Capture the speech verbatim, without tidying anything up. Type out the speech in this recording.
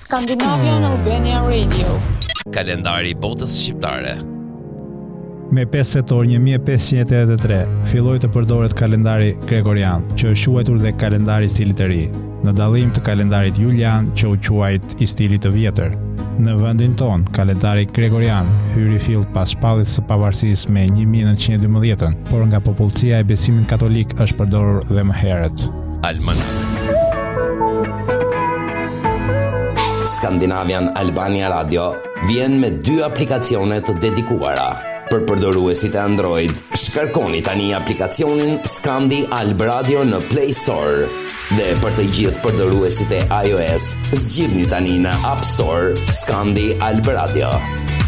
Scandinavian Albania Radio. Kalendari i botës shqiptare. Me pesë tetor një mijë e pesëqind e tetëdhjetë e tre filloi të përdoret kalendari gregorian, që është quajtur dhe kalendari i stilit të ri, në dallim të kalendarit julian që u quajt i stilit të vjetër. Në vendin ton, kalendari gregorian hyri fill pas shpalljes së pavarësisë me një mijë e nëntëqind e dymbëdhjetë, por nga popullsia e besimit katolik është përdorur dhe më herët. Alman. Scandinavian Albania Radio vjen me dy aplikacione të dedikuara. Për përdoruesit e Android, shkarkoni tani aplikacionin Scandi Alb Radio në Play Store. Dhe për të gjithë përdoruesit e iOS, zgjidhni tani në App Store Scandi Alb Radio.